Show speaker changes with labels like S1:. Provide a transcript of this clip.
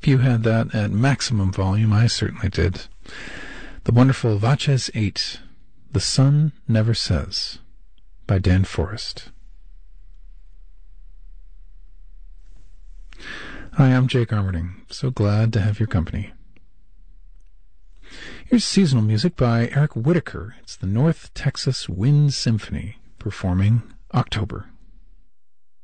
S1: hope you had that at maximum volume. I certainly did. The wonderful Vaches 8, The Sun Never Says, by Dan Forrest. Hi, I'm Jake Armerding. So glad to have your company. Here's seasonal music by Eric Whitacre. It's the North Texas Wind Symphony performing October.